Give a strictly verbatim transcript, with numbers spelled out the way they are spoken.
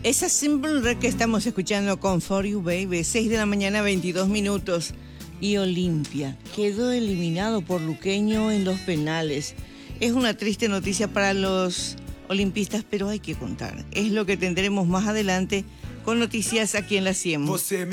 Esa Simple Red que estamos escuchando con For You Baby, seis de la mañana, veintidós minutos. Y Olimpia quedó eliminado por Luqueño en los penales. Es una triste noticia para los olimpistas, pero hay que contar. Es lo que tendremos más adelante con noticias aquí en la cien.